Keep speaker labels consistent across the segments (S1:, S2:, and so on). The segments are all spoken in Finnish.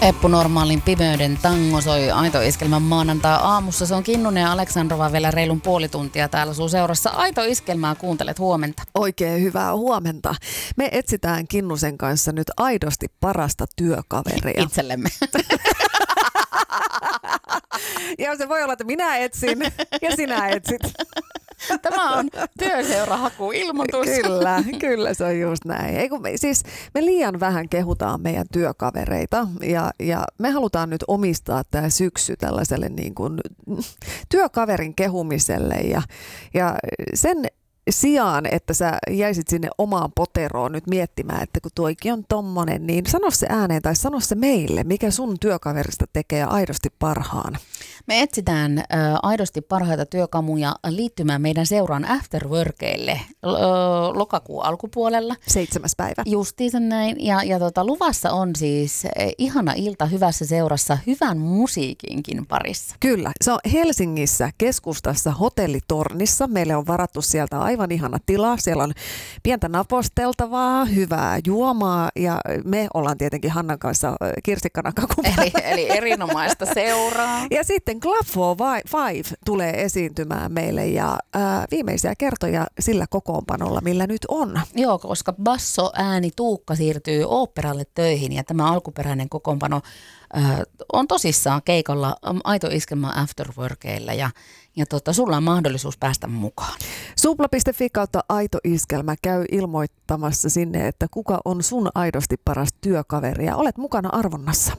S1: Eppu Normaalin pimeyden tango soi Aito Iskelmän maanantai-aamussa. Se on Kinnunen ja Aleksandrova vielä reilun puoli tuntia täällä sun seurassa. Aito Iskelmää kuuntelet huomenta.
S2: Oikein hyvää huomenta. Me etsitään Kinnusen kanssa nyt aidosti parasta työkaveria.
S1: Itsellemme.
S2: Ja se voi olla, että minä etsin ja sinä etsit.
S1: Tämä on työseurahakuilmoitus.
S2: Kyllä se on just näin. Siis me liian vähän kehutaan meidän työkavereita ja me halutaan nyt omistaa tämä syksy tällaiselle niin kuin työkaverin kehumiselle ja sen sijaan, että sä jäisit sinne omaan poteroon nyt miettimään, että kun tuokin on tommonen, niin sano se ääneen tai sano se meille, mikä sun työkaverista tekee aidosti parhaan.
S1: Me etsitään aidosti parhaita työkamuja liittymään meidän seuraan Afterworkeille lokakuun alkupuolella.
S2: 7. päivä.
S1: Justiinsa näin. Ja luvassa on siis ihana ilta hyvässä seurassa hyvän musiikinkin parissa.
S2: Kyllä. Se on Helsingissä keskustassa hotellitornissa. Meille on varattu sieltä aivan ihana tila. Siellä on pientä naposteltavaa, hyvää juomaa ja me ollaan tietenkin Hannan kanssa kirsikkana kakupäivä.
S1: Eli erinomaista seuraa.
S2: Ja sitten Club 45 tulee esiintymään meille ja viimeisiä kertoja sillä kokoonpanolla, millä nyt on.
S1: Joo, koska basso ääni Tuukka siirtyy oopperalle töihin ja tämä alkuperäinen kokoonpano on tosissaan keikalla Aito Iskelmä Afterworkeilla ja sulla on mahdollisuus päästä mukaan.
S2: Supla.fi/Aito Iskelmä käy ilmoittamassa sinne, että kuka on sun aidosti paras työkaveri ja olet mukana arvonnassa.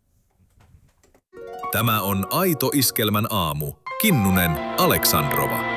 S3: Tämä on Aito Iskelmän aamu. Kinnunen, Aleksandrova.